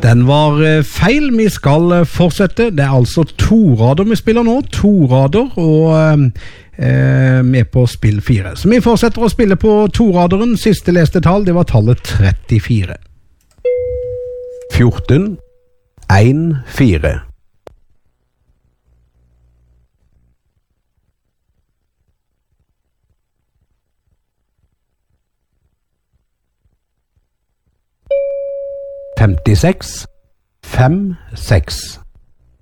Den var feil. Vi skal fortsette. Det altså 2 rader vi spiller nå. 2 rader, og vi på spill 4. Så vi fortsetter å spille på 2-raderen. Siste leste tall, det var tallet 34. 14, 1, 4. 56, 5, 6.